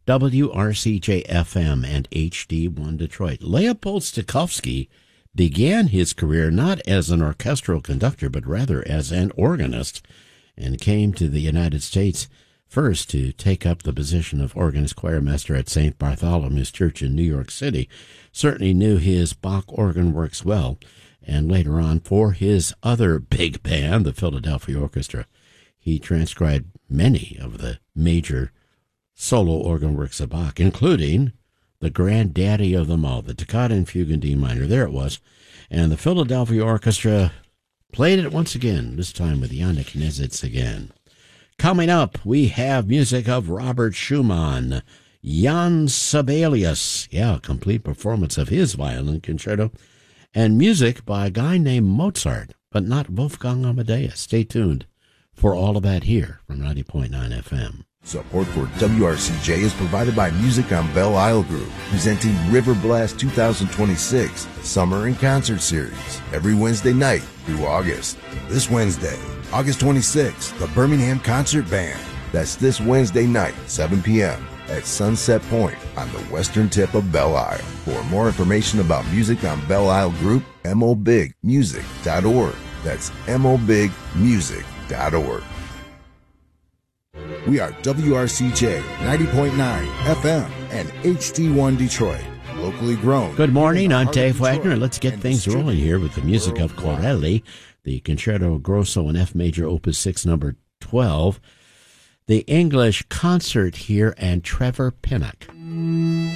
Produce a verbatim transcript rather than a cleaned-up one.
W R C J F M and H D one Detroit. Leopold Stokowski began his career not as an orchestral conductor, but rather as an organist, and came to the United States first to take up the position of organist choirmaster at Saint Bartholomew's Church in New York City. Certainly knew his Bach organ works well, and later on for his other big band, the Philadelphia Orchestra, he transcribed many of the major solo organ works of Bach, including the granddaddy of them all, the Toccata and Fugue in D minor. There it was. And the Philadelphia Orchestra played it once again, this time with Yannick Nezitz again. Coming up, we have music of Robert Schumann, Jan Sibelius, yeah, a complete performance of his violin concerto, and music by a guy named Mozart, but not Wolfgang Amadeus. Stay tuned for all of that here from ninety point nine F M. Support for W R C J is provided by Music on Belle Isle Group, presenting River Blast twenty twenty-six Summer and Concert Series every Wednesday night through August. This Wednesday, August twenty-sixth, the Birmingham Concert Band. That's this Wednesday night, seven p.m. at Sunset Point on the western tip of Belle Isle. For more information about Music on Belle Isle Group, m o big music dot org. That's m o big music dot org. We are W R C J ninety point nine F M and H D one Detroit, locally grown. Good morning, I'm Dave Wagner. Let's get things rolling here with the music of Corelli, the Concerto Grosso in F major, opus six, number twelve, the English concert here, and Trevor Pinnock.